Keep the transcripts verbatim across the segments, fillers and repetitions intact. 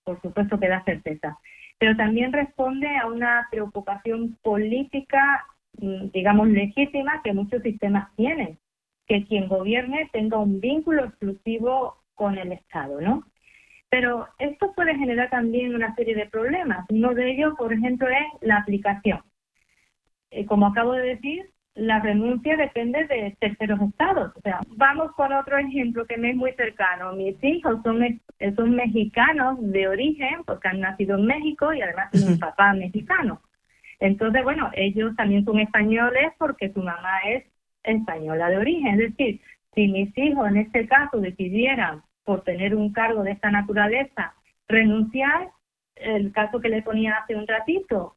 por supuesto que da certeza, pero también responde a una preocupación política, digamos, legítima que muchos sistemas tienen, que quien gobierne tenga un vínculo exclusivo con el Estado, ¿no? Pero esto puede generar también una serie de problemas. Uno de ellos, por ejemplo, es la aplicación. Eh, como acabo de decir, la renuncia depende de terceros estados. O sea, vamos con otro ejemplo que me es muy cercano. Mis hijos son, son mexicanos de origen, porque han nacido en México y además tienen un papá mexicano. Entonces, bueno, ellos también son españoles porque su mamá es española de origen. Es decir, si mis hijos en este caso decidieran, por tener un cargo de esta naturaleza, renunciar, el caso que le ponía hace un ratito,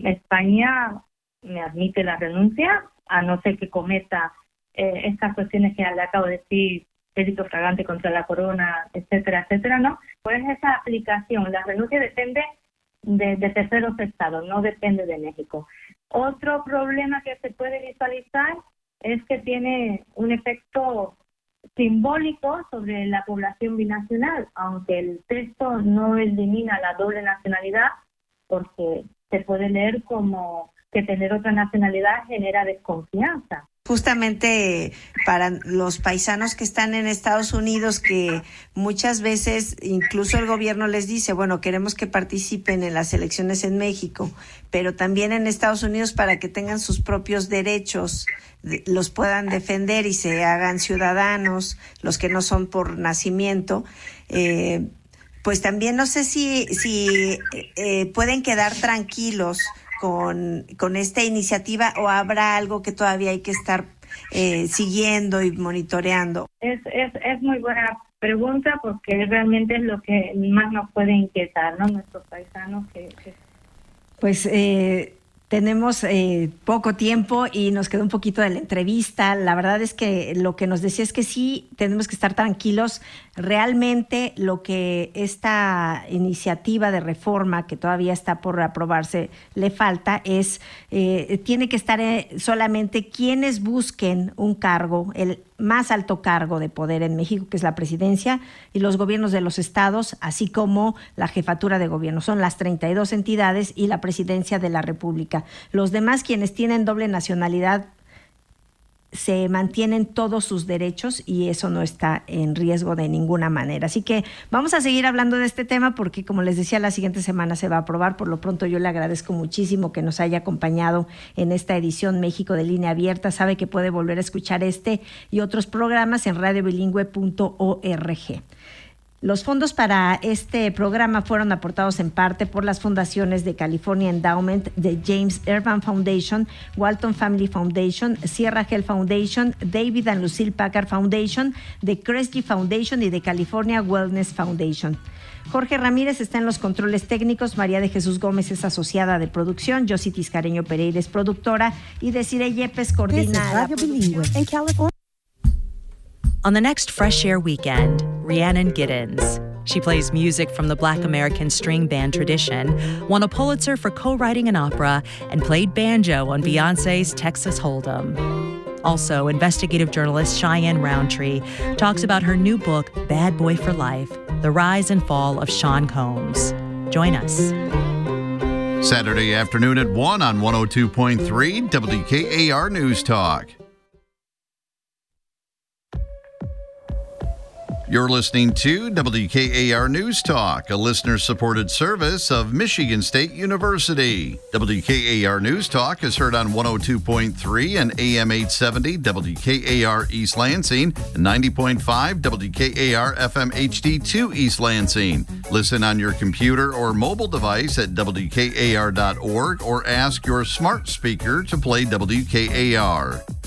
España me admite la renuncia, a no ser que cometa eh, estas cuestiones que le acabo de decir, delito flagrante contra la corona, etcétera, etcétera, ¿no? Pues esa aplicación, la renuncia depende de, de terceros estados, no depende de México. Otro problema que se puede visualizar es que tiene un efecto simbólico sobre la población binacional, aunque el texto no elimina la doble nacionalidad, porque se puede leer como que tener otra nacionalidad genera desconfianza. Justamente para los paisanos que están en Estados Unidos, que muchas veces incluso el gobierno les dice, bueno, queremos que participen en las elecciones en México, pero también en Estados Unidos para que tengan sus propios derechos, los puedan defender y se hagan ciudadanos, los que no son por nacimiento. Eh, pues también no sé si, si eh, pueden quedar tranquilos con, con esta iniciativa, o habrá algo que todavía hay que estar eh, siguiendo y monitoreando. Es, es, es muy buena pregunta, porque realmente es lo que más nos puede inquietar, ¿no? Nuestros paisanos que... que... Pues eh, tenemos eh, poco tiempo y nos quedó un poquito de la entrevista. La verdad es que lo que nos decía es que sí tenemos que estar tranquilos. Realmente lo que esta iniciativa de reforma, que todavía está por aprobarse, le falta es, eh, tiene que estar eh, solamente quienes busquen un cargo, el más alto cargo de poder en México, que es la presidencia, y los gobiernos de los estados, así como la jefatura de gobierno. Son las treinta y dos entidades y la presidencia de la República. Los demás, quienes tienen doble nacionalidad, se mantienen todos sus derechos y eso no está en riesgo de ninguna manera. Así que vamos a seguir hablando de este tema porque, como les decía, la siguiente semana se va a aprobar. Por lo pronto, yo le agradezco muchísimo que nos haya acompañado en esta edición México de Línea Abierta. Sabe que puede volver a escuchar este y otros programas en radio bilingüe punto org. Los fondos para este programa fueron aportados en parte por las fundaciones de California Endowment, de James Urban Foundation, Walton Family Foundation, Sierra Health Foundation, David and Lucille Packard Foundation, de Kresge Foundation y de California Wellness Foundation. Jorge Ramírez está en los controles técnicos, María de Jesús Gómez es asociada de producción, Yossi Tiscareño Pereira es productora y Desiree Yepes coordina la producción. On the next Fresh Air weekend, Rhiannon Giddens. She plays music from the Black American string band tradition, won a Pulitzer for co-writing an opera, and played banjo on Beyoncé's Texas Hold'em. Also, investigative journalist Cheyenne Roundtree talks about her new book, Bad Boy for Life, The Rise and Fall of Sean Combs. Join us. Saturday afternoon at one on one oh two point three W K A R News Talk. You're listening to W K A R News Talk, a listener-supported service of Michigan State University. W K A R News Talk is heard on one oh two point three and A M eight seventy W K A R East Lansing and ninety point five W K A R F M H D two East Lansing. Listen on your computer or mobile device at W K A R dot org or ask your smart speaker to play W K A R.